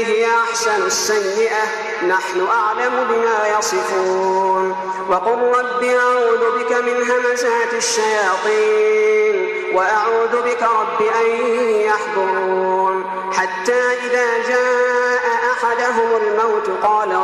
هي أحسن السيئة نحن أعلم بما يصفون وقل رب أعوذ بك من همزات الشياطين وأعوذ بك رب أن يحضرون حتى إذا جاء أحدهم الموت قال